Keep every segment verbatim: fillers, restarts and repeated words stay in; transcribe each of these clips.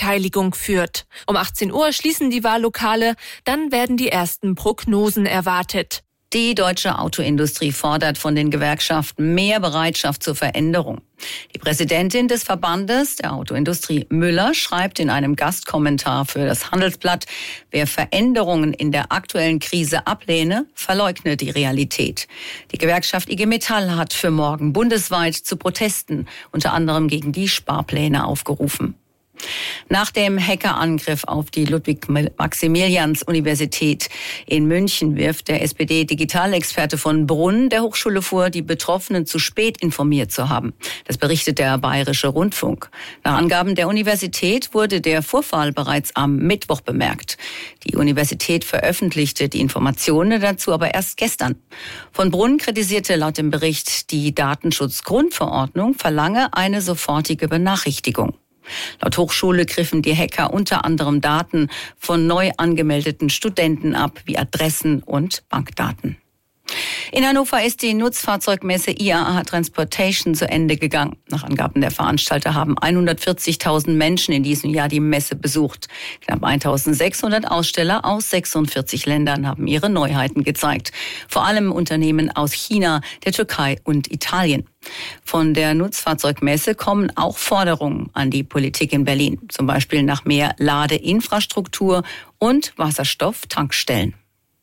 Wahlbeteiligung führt. Um achtzehn Uhr schließen die Wahllokale, dann werden die ersten Prognosen erwartet. Die deutsche Autoindustrie fordert von den Gewerkschaften mehr Bereitschaft zur Veränderung. Die Präsidentin des Verbandes der Autoindustrie Müller schreibt in einem Gastkommentar für das Handelsblatt, wer Veränderungen in der aktuellen Krise ablehne, verleugne die Realität. Die Gewerkschaft I G Metall hat für morgen bundesweit zu Protesten, unter anderem gegen die Sparpläne, aufgerufen. Nach dem Hackerangriff auf die Ludwig-Maximilians-Universität in München wirft der S P D-Digitalexperte von Brunn der Hochschule vor, die Betroffenen zu spät informiert zu haben. Das berichtet der Bayerische Rundfunk. Nach Angaben der Universität wurde der Vorfall bereits am Mittwoch bemerkt. Die Universität veröffentlichte die Informationen dazu aber erst gestern. Von Brunn kritisierte laut dem Bericht, die Datenschutzgrundverordnung verlange eine sofortige Benachrichtigung. Laut Hochschule griffen die Hacker unter anderem Daten von neu angemeldeten Studenten ab, wie Adressen und Bankdaten. In Hannover ist die Nutzfahrzeugmesse I A A Transportation zu Ende gegangen. Nach Angaben der Veranstalter haben hundertvierzigtausend Menschen in diesem Jahr die Messe besucht. Knapp eintausendsechshundert Aussteller aus sechsundvierzig Ländern haben ihre Neuheiten gezeigt. Vor allem Unternehmen aus China, der Türkei und Italien. Von der Nutzfahrzeugmesse kommen auch Forderungen an die Politik in Berlin. Zum Beispiel nach mehr Ladeinfrastruktur und Wasserstofftankstellen.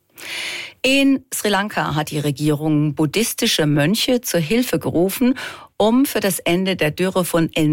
In Sri Lanka hat die Regierung buddhistische Mönche zur Hilfe gerufen, um für das Ende der Dürre von El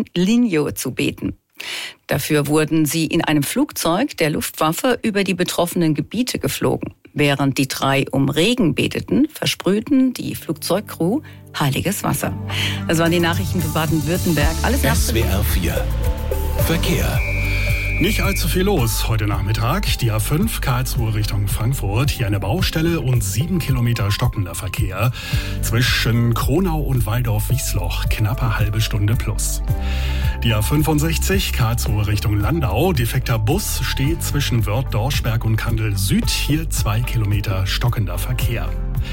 Niño zu beten. Dafür wurden sie in einem Flugzeug der Luftwaffe über die betroffenen Gebiete geflogen. Während die drei um Regen beteten, versprühten die Flugzeugcrew heiliges Wasser. Das waren die Nachrichten für Baden-Württemberg. Alles S W R vier Verkehr. Nicht allzu viel los heute Nachmittag. Die A fünf Karlsruhe Richtung Frankfurt. Hier eine Baustelle und sieben Kilometer stockender Verkehr. Zwischen Kronau und Waldorf-Wiesloch knappe halbe Stunde plus. Die A fünfundsechzig Karlsruhe Richtung Landau. Defekter Bus steht zwischen Wörth, Dorschberg und Kandel Süd. Hier zwei Kilometer stockender Verkehr.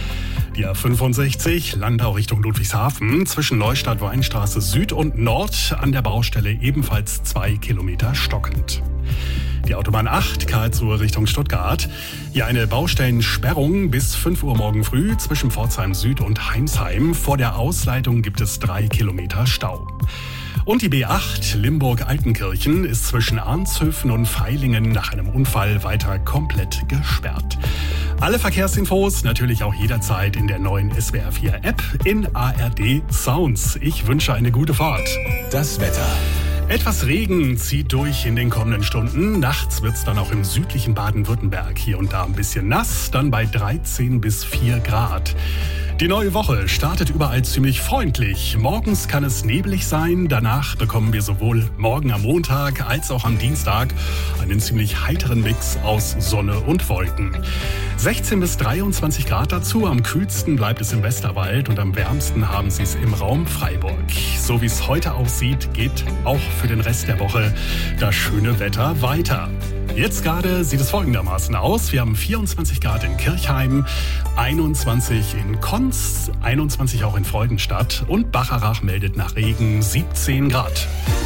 Die A fünfundsechzig Landau Richtung Ludwigshafen zwischen Neustadt Weinstraße Süd und Nord an der Baustelle ebenfalls zwei Kilometer stockend. Die Autobahn acht Karlsruhe Richtung Stuttgart. Hier eine Baustellensperrung bis fünf Uhr morgen früh zwischen Pforzheim Süd und Heinsheim. Vor der Ausleitung gibt es drei Kilometer Stau. Und die B acht Limburg-Altenkirchen ist zwischen Arnshöfen und Vailingen nach einem Unfall weiter komplett gesperrt. Alle Verkehrsinfos natürlich auch jederzeit in der neuen S W R vier App in A R D Sounds. Ich wünsche eine gute Fahrt. Das Wetter. Etwas Regen zieht durch in den kommenden Stunden. Nachts wird's dann auch im südlichen Baden-Württemberg hier und da ein bisschen nass, dann bei dreizehn bis vier Grad. Die neue Woche startet überall ziemlich freundlich. Morgens kann es neblig sein. Danach bekommen wir sowohl morgen am Montag als auch am Dienstag einen ziemlich heiteren Mix aus Sonne und Wolken. sechzehn bis dreiundzwanzig Grad dazu. Am kühlsten bleibt es im Westerwald und am wärmsten haben sie es im Raum Freiburg. So wie es heute aussieht, geht auch für den Rest der Woche das schöne Wetter weiter. Jetzt gerade sieht es folgendermaßen aus. Wir haben vierundzwanzig Grad in Kirchheim, einundzwanzig in Konz, einundzwanzig auch in Freudenstadt und Bacharach meldet nach Regen siebzehn Grad.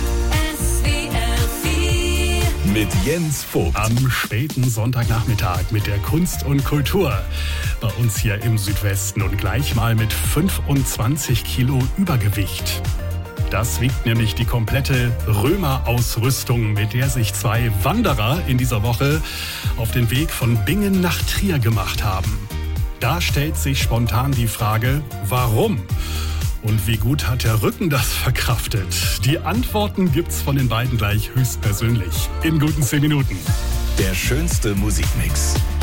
Mit Jens Vogt. Am späten Sonntagnachmittag mit der Kunst und Kultur. Bei uns hier im Südwesten und gleich mal mit fünfundzwanzig Kilo Übergewicht. Das wiegt nämlich die komplette Römerausrüstung, mit der sich zwei Wanderer in dieser Woche auf den Weg von Bingen nach Trier gemacht haben. Da stellt sich spontan die Frage, warum? Und wie gut hat der Rücken das verkraftet? Die Antworten gibt's von den beiden gleich höchstpersönlich. In guten zehn Minuten. Der schönste Musikmix.